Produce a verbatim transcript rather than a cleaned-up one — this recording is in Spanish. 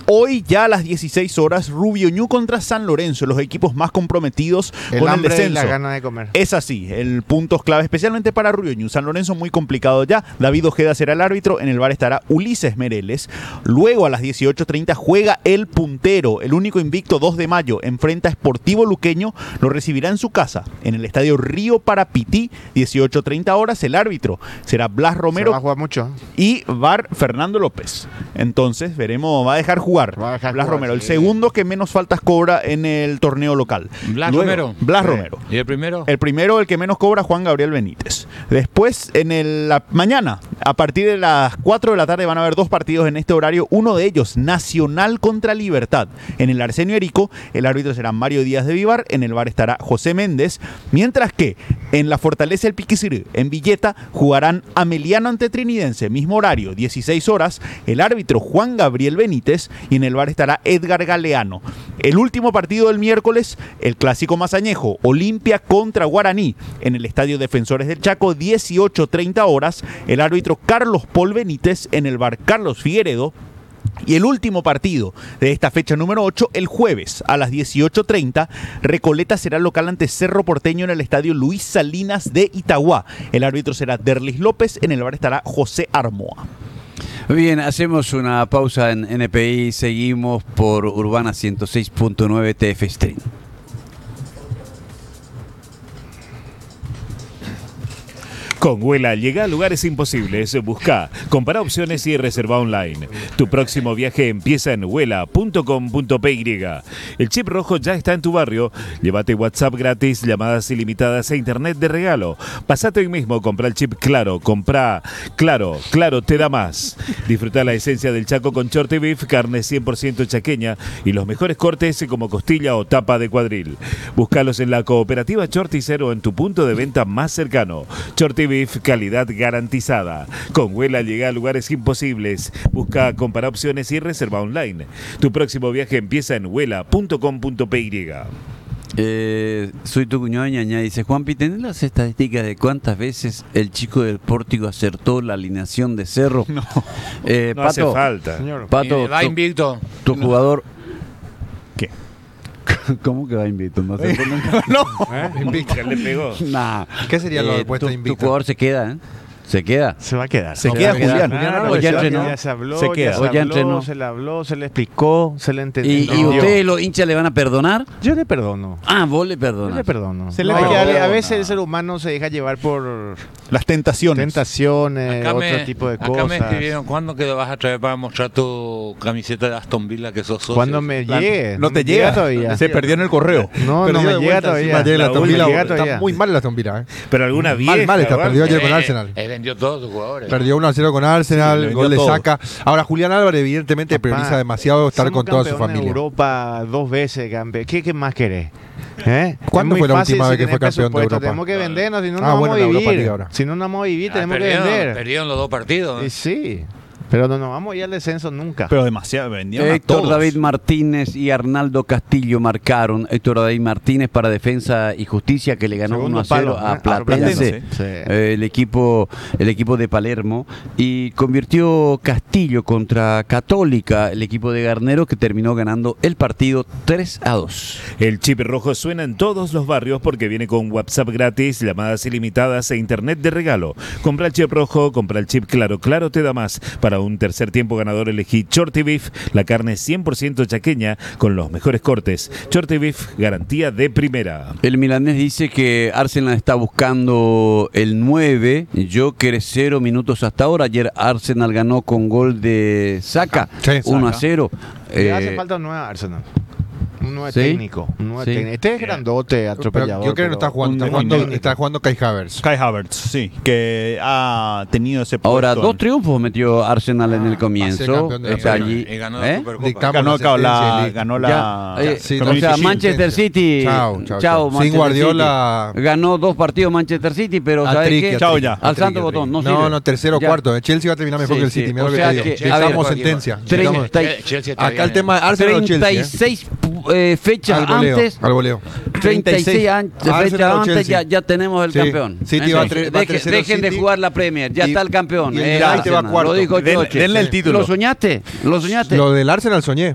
Hoy ya a las dieciséis horas, Rubio Ñu contra San Lorenzo, los equipos más comprometidos el con el hambre descenso. y la gana de comer. Es así, el punto es clave, especialmente para Rubio Ñu. San Lorenzo muy complicado ya. David Ojeda será el árbitro, en el bar estará Ulises Mereles. Luego a las dieciocho treinta juega el puntero, el único invicto dos de mayo, enfrenta a Sportivo Luqueño, lo recibirá en su casa, en el estadio Río Parapití, dieciocho treinta horas. El árbitro será Blas Romero. Se va a jugar mucho. Y V A R Fernando López. Entonces veremos, va a dejar jugar. Va a dejar Blas jugar, Romero, el sí. segundo que menos faltas cobra en el torneo local. Blas Luego, Romero. Blas Sí. Romero. ¿Y el primero? El primero, el que menos cobra, Juan Gabriel Benítez. Después, en el, la mañana, a partir de las cuatro de la tarde, van a haber dos partidos en este horario. Uno de ellos, Nacional contra Libertad. En el Arsenio Erico, el árbitro será Mario Díaz de Vivar. En el bar estará José Méndez. Mientras que en la Fortaleza El Piquisirí, en Villeta, jugarán Ameliano ante Trinidense. Mismo horario, dieciséis horas. El árbitro Juan Gabriel Benítez. Y en el bar estará Edgar Galeano. El último partido del miércoles, el clásico más añejo, Olimpia contra Guaraní, en el Estadio Defensores del Chaco, dieciocho treinta horas. El árbitro Carlos Paul Benítez, en el bar Carlos Figueredo. Y el último partido de esta fecha número ocho, el jueves a las dieciocho treinta, Recoleta será local ante Cerro Porteño en el estadio Luis Salinas de Itagua. El árbitro será Derlis López, en el bar estará José Armoa. Muy bien, hacemos una pausa en N P I, seguimos por Urbana ciento seis punto nueve T F Stream. Con Huela llega a lugares imposibles. Busca, compara opciones y reserva online. Tu próximo viaje empieza en huela punto com punto p y. El chip rojo ya está en tu barrio. Llévate WhatsApp gratis, llamadas ilimitadas e internet de regalo. Pasate hoy mismo, compra el chip Claro. Compra Claro, Claro te da más. Disfruta la esencia del Chaco con Chorte Beef, carne cien por ciento chaqueña y los mejores cortes como costilla o tapa de cuadril. Búscalos en la cooperativa Chorticero en tu punto de venta más cercano. Chorte Beef, calidad garantizada. Con Huela llega a lugares imposibles. Busca, compara opciones y reserva online. Tu próximo viaje empieza en huela punto com punto p y. Eh, soy tu cuñado ñaña, dice Juanpi, ¿tenés las estadísticas de cuántas veces el chico del Pórtico acertó la alineación de Cerro? No, eh, no Pato, hace falta. Señor. Pato, Va tu, invicto. tu jugador... ¿Qué? ¿Cómo que va invicto? No sé. No. ¿Eh? Invicta le pegó. Nah. ¿Qué sería lo Eh, opuesto tu, de invicto? Tu jugador se queda, ¿eh? Se queda. Se va a quedar. Se No, queda va a quedar. Julián. Julián Ah, Álvarez, ya ya, entrenó. ya se habló, Se ya queda. se O ya habló, entrenó. se le habló, se le explicó, se le ¿Y, entendió. y ustedes, los hinchas, le van a perdonar? Yo le perdono. Ah, vos le Yo perdonás. le perdono. Se le No, porque a, perdona. a veces el ser humano se deja llevar por Las tentaciones. tentaciones, Acá otro me, tipo de acá cosas. me escribieron, ¿cuándo que lo vas a traer para mostrar tu camiseta de Aston Villa que sos socio? Cuando me La- llegue. no te me llega todavía. Se perdió en el correo. No, no Perdió me de llega vuelta todavía. encima, llega la La Aston Villa, última llega está todavía. muy mal el Aston Villa, ¿eh? Pero alguna Mal, vieja, mal, está ¿va? perdido ayer con Eh, Arsenal. eh, vendió todos sus jugadores. Perdió uno a cero con Sí, Arsenal, le gol vendió de todo. Saca. Ahora Julián Álvarez evidentemente Papá, prioriza demasiado estar somos con toda su campeones de familia. Europa dos veces, campeón. ¿Qué, qué más querés? ¿Eh? ¿Cuándo Es muy fue la fácil última si vez que tenés fue campeón de presupuesto, Europa? Tenemos que vendernos, si no, no Ah, vamos bueno, a la Europa vivir. League ahora. Si no, no vamos a vivir, Ah, tenemos que perdieron, vender. perdieron los dos partidos. Y sí, pero no nos vamos a ir al descenso nunca. Pero demasiado, vendieron a Héctor todos. David Martínez y Arnaldo Castillo marcaron. Héctor David Martínez para Defensa y Justicia, que le ganó Segundo uno a cero palo, a ¿eh? Platense, Platense. Sí. eh, el equipo el equipo de Palermo, y convirtió Castillo contra Católica, el equipo de Garnero, que terminó ganando el partido tres a dos. El chip rojo suena en todos los barrios porque viene con WhatsApp gratis, llamadas ilimitadas e internet de regalo. Compra el chip rojo, compra el chip Claro, Claro te da más. Para un tercer tiempo ganador elegí Chorte Beef, la carne cien por ciento chaqueña con los mejores cortes. Chorte Beef, garantía de primera. El milanés dice que Arsenal está buscando el nueve. Joker cero minutos hasta ahora. Ayer Arsenal ganó con gol de Saka, Sí, uno a Saka. cero. Le Eh, hace falta un nuevo Arsenal. Un nuevo ¿Sí? técnico. Un nuevo Sí. técnico. Este es grandote, Pero atropellador. yo creo que no está pero jugando, un está buen jugando, técnico. está jugando Kai Havertz. Kai Havertz, sí, que ha tenido ese puesto. Ahora, dos en- triunfos metió Arsenal en el ser comienzo. campeón de la Está Premier. allí. Y ganó la ¿Eh? Supercopa. Dictamos Ganó, la claro, la, sentencia, League. ganó la. Ya, eh, sí, o Community sea, Shield. Manchester City. Chao, chao, chao, chao. Sin Manchester Guardiola- City. Ganó dos partidos Manchester City, pero A ¿sabes triqui, qué? a Chao triqui, ya. a Al triqui, santo a botón, triqui. no No, sirve. no, tercero o Ya. cuarto. El Chelsea va a terminar mejor Sí, que el sí. City. Mira O lo que sea te digo. que- a Dictamos ver, sentencia. treinta Dictamos- y- Chelsea está Acá el bien. tema Arsenal o treinta y Chelsea. ¿eh? seis eh, fechas Al voleo, antes. al voleo. treinta y seis an- Arsenal fechas o antes Chelsea. ya, ya tenemos el Sí. campeón. City ¿Eh? va Sí. tre- va Deje- tercero dejen de City. jugar la Premier, ya Y- está el campeón. y el eh, United va Arsenal. cuarto. Lo dijo Den- Choche. denle el título. ¿Lo soñaste? ¿Lo soñaste? Lo del Arsenal soñé.